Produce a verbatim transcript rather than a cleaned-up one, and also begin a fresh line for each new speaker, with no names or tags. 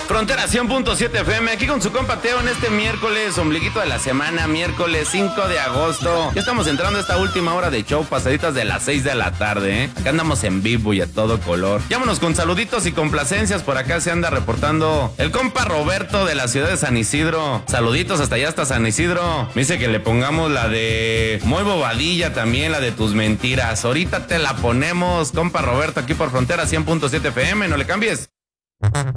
Frontera cien punto siete F M, aquí con su compa Teo en este miércoles, ombliguito de la semana, miércoles cinco de agosto. Ya estamos entrando a esta última hora de show, pasaditas de las seis de la tarde, ¿eh? Acá andamos en vivo y a todo color. Llámonos con saluditos y complacencias, por acá se anda reportando el compa Roberto de la ciudad de San Isidro. Saluditos hasta allá, hasta San Isidro. Me dice que le pongamos la de Muy Bobadilla también, la de Tus Mentiras. Ahorita te la ponemos, compa Roberto, aquí por Frontera cien punto siete F M, no le cambies.